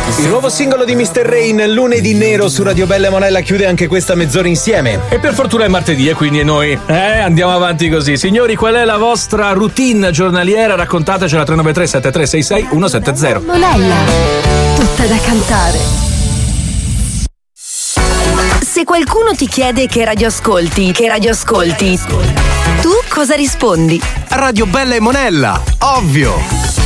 Il nuovo singolo di Mr. Rain, Lunedì Nero, su Radio Bella e Monella, chiude anche questa mezz'ora insieme. E per fortuna è martedì e quindi noi andiamo avanti così. Signori, qual è la vostra routine giornaliera? Raccontatecela 393 7366 170. Monella, tutta da cantare. Se qualcuno ti chiede che radio ascolti, tu cosa rispondi? Radio Bella e Monella, ovvio!